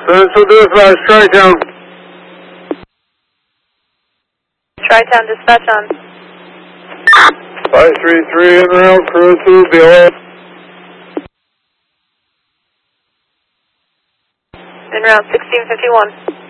Central Dispatch, Tri-Town. Tri-Town dispatch on. 533 en route, crew 2, BLS. En route 1651.